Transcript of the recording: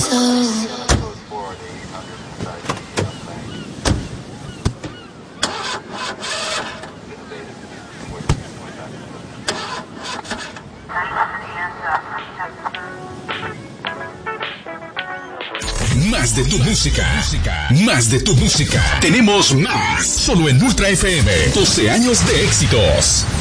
Más de tu música. Más de tu música. Tenemos más. Solo en Ultra FM. 12 años de éxitos.